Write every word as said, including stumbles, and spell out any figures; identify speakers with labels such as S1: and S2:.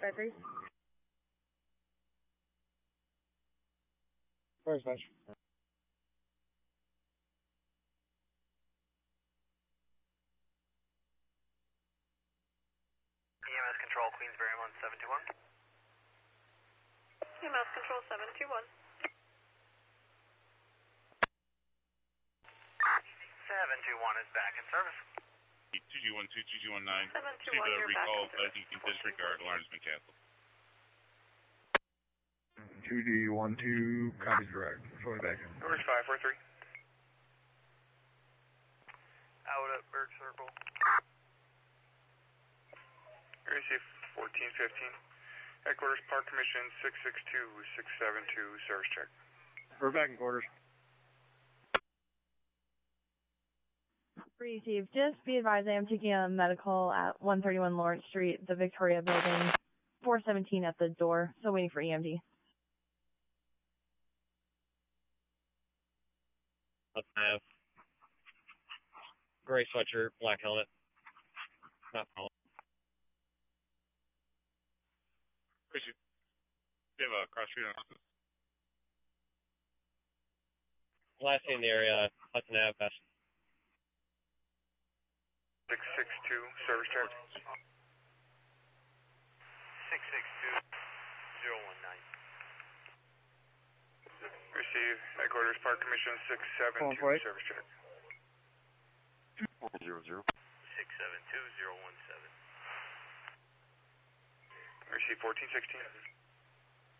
S1: five three.
S2: Where's Bunch?
S3: E M S Control, Queensbury one seven two one.
S4: E M S Control seven two one.
S3: seven two one is back in service.
S5: two G one two, two G one nine.
S4: seven two
S5: See
S4: one,
S5: the
S4: you're back
S5: recall,
S4: in
S5: I
S4: service.
S5: think you can disregard, alarm's been canceled.
S2: two D one two, copy direct. Phone back in.
S6: Orders five four three.
S3: Out at Berg Circle.
S6: Receive fourteen fifteen. Headquarters Park Commission six six two six seven two, service check.
S2: We're back in quarters.
S1: Receive. Just be advised I am taking a medical at one thirty-one Lawrence Street, the Victoria building, four seventeen at the door, still waiting for E M D.
S7: Let's have gray sweatshirt, black helmet. Not helmet.
S5: Appreciate it. Do you have a cross street analysis?
S7: Last in the area, Hudson Ave, Best.
S6: six six two, service check.
S3: six six two zero one nine.
S6: Receive Headquarters Park Commission six seven two, service check.
S5: zero zero.
S3: six seven two zero one seven.
S6: Receive fourteen sixteen.